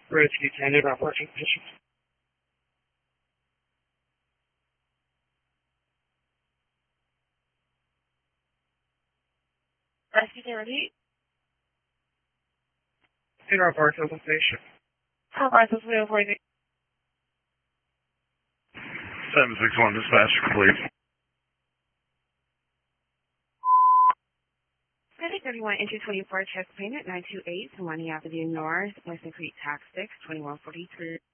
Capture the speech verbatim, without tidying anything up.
Rescue ten, about parking conditions. Rescue ten, repeat. In our park open station. How far is this wheel for you? seven six one, dispatch, please. Credit thirty-one, entry twenty-four, check payment nine two eight, Sewanee Avenue North, Western Creek, tax six, twenty-one forty-three.